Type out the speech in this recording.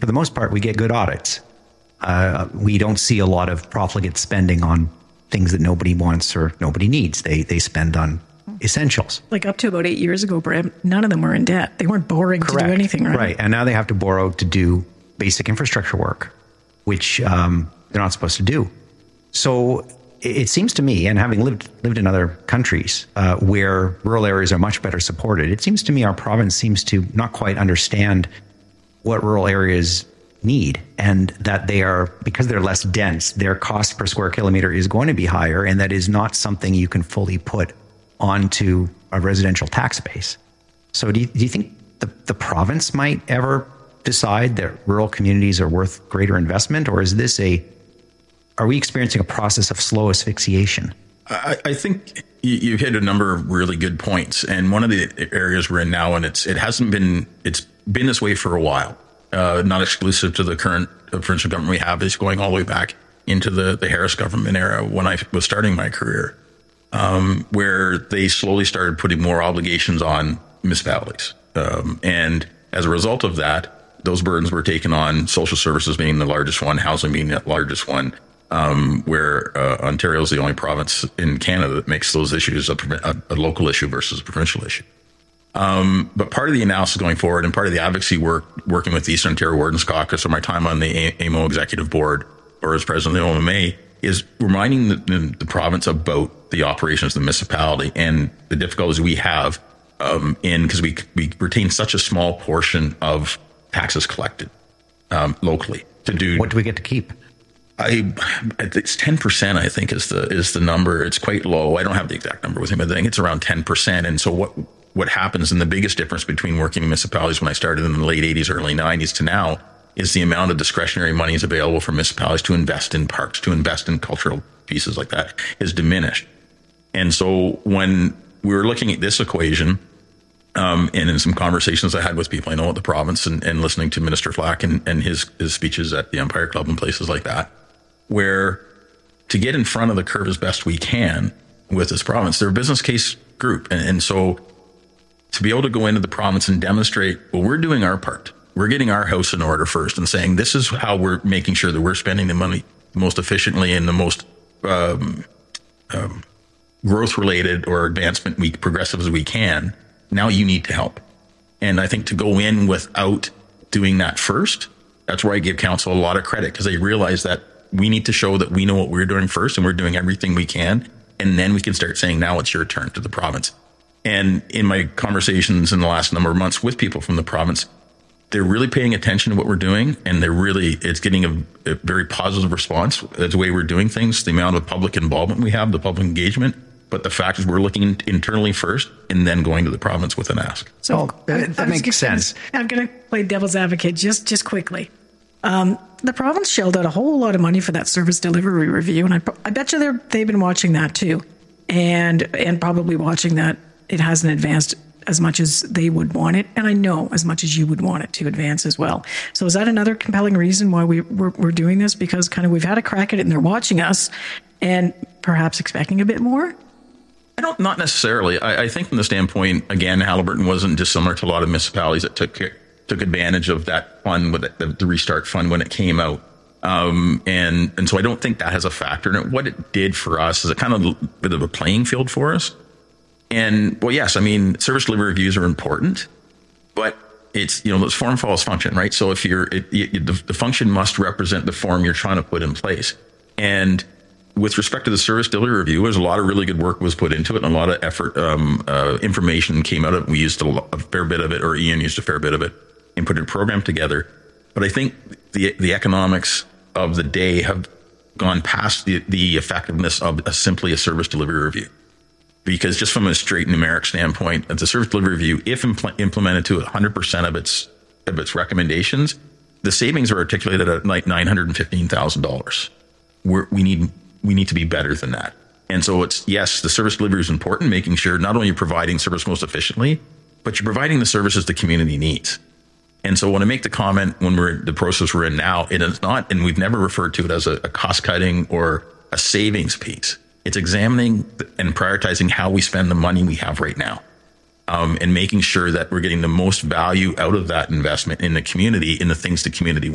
for the most part, we get good audits. We don't see a lot of profligate spending on things that nobody wants or nobody needs. They spend on essentials. Like up to about 8 years ago, Bram, none of them were in debt. They weren't borrowing to do anything, right? Right. And now they have to borrow to do basic infrastructure work, which they're not supposed to do. So it seems to me, and having lived in other countries where rural areas are much better supported, it seems to me our province seems to not quite understand what rural areas need, and that they are, because they're less dense, their cost per square kilometer is going to be higher, and that is not something you can fully put onto a residential tax base. So do you think the province might ever decide that rural communities are worth greater investment, or is this are we experiencing a process of slow asphyxiation? I think you hit a number of really good points, and one of the areas we're in now, and it's been this way for a while, not exclusive to the current provincial government we have. It's going all the way back into the Harris government era when I was starting my career, where they slowly started putting more obligations on municipalities, and as a result of that, those burdens were taken on, social services being the largest one, housing being the largest one, where Ontario is the only province in Canada that makes those issues a local issue versus a provincial issue. But part of the analysis going forward, and part of the advocacy work, working with the Eastern Ontario Wardens Caucus, or my time on the AMO Executive Board, or as president of the OMA, is reminding the province about the operations of the municipality and the difficulties we have because we retain such a small portion of taxes collected locally. What do we get to keep? It's 10%, I think, is the number. It's quite low. I don't have the exact number with me, but I think it's around 10%. And so what happens, and the biggest difference between working in municipalities when I started in the late 80s, early 90s to now, is the amount of discretionary money is available for municipalities to invest in parks, to invest in cultural pieces like that, is diminished. And so when we were looking at this equation, and in some conversations I had with people I know at the province, and listening to Minister Flack and his speeches at the Empire Club and places like that, where to get in front of the curve as best we can with this province, they're a business case group. And so to be able to go into the province and demonstrate, well, we're doing our part. We're getting our house in order first and saying, this is how we're making sure that we're spending the money most efficiently and the most growth related or advancement progressive as we can. Now you need to help. And I think to go in without doing that first, that's where I give council a lot of credit, because they realize that we need to show that we know what we're doing first and we're doing everything we can. And then we can start saying, now it's your turn to the province. And in my conversations in the last number of months with people from the province, they're really paying attention to what we're doing. And it's getting a very positive response. That's the way we're doing things, the amount of public involvement we have, the public engagement. But the fact is we're looking internally first and then going to the province with an ask. So that makes sense. I'm going to play devil's advocate just quickly. The province shelled out a whole lot of money for that service delivery review, and I bet you they've been watching that too, and probably watching that it hasn't advanced as much as they would want it, and I know as much as you would want it to advance as well. So is that another compelling reason why we're doing this? Because kind of we've had a crack at it and they're watching us and perhaps expecting a bit more? Not necessarily. I think from the standpoint, again, Haliburton wasn't dissimilar to a lot of municipalities that took advantage of that fund, with the Restart Fund, when it came out. And so I don't think that has a factor in it. What it did for us is a kind of a bit of a playing field for us. And well, yes, I mean, service delivery reviews are important, but it's, this form follows function, right? So if the function must represent the form you're trying to put in place. And with respect to the service delivery review, there's a lot of really good work was put into it, and a lot of effort, information came out of it. We used a fair bit of it, or Ian used a fair bit of it, and put a program together. But I think the economics of the day have gone past the effectiveness of simply a service delivery review. Because just from a straight numeric standpoint, the service delivery review, if implemented to 100% of its recommendations, the savings are articulated at like $915,000. We need to be better than that. And so yes, the service delivery is important, making sure not only you're providing service most efficiently, but you're providing the services the community needs. And so when I make the comment, when the process we're in now, it is not, and we've never referred to it as a cost cutting or a savings piece. It's examining and prioritizing how we spend the money we have right now, and making sure that we're getting the most value out of that investment in the community, in the things the community